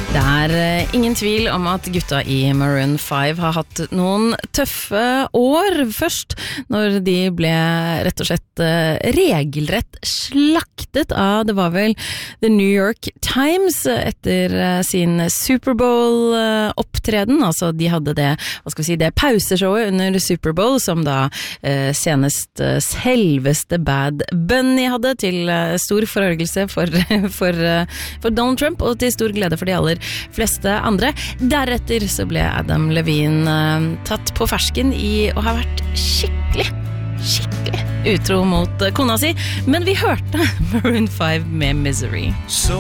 Det ingen tvil om at gutta I Maroon 5 har hatt noen tøffe år først, når de ble rett og slett regelrett slaktet av, det var vel The New York Times etter sin Superbowl-opptreden, altså de hadde det, hva skal vi si, det pauseshowet under Superbowl, som da senest selveste Bad Bunny hadde, til stor forargelse for Donald Trump, og til stor glede for de aller fleste andre. Deretter så ble Adam Levine tatt på fersken I å ha vært skikkelig utro mot kona si, men vi hørte Maroon 5 med Misery.